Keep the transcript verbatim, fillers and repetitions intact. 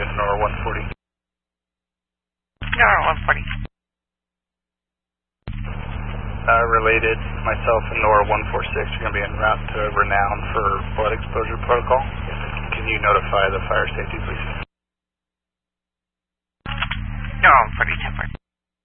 in Nora one forty. Nora one forty. Uh, related, myself and Nora one forty-six are going to be en route to Renown for blood exposure protocol. Can you notify the fire safety, please? Nora one forty, ten four.